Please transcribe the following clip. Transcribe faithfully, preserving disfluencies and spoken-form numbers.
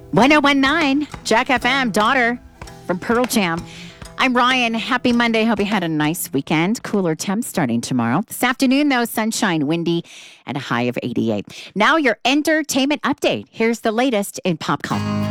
ten nineteen, Jack F M, daughter from Pearl Jam. I'm Ryan. Happy Monday. Hope you had a nice weekend. Cooler temps starting tomorrow. This afternoon, though, sunshine, windy, and a high of eighty-eight. Now your entertainment update. Here's the latest in pop culture.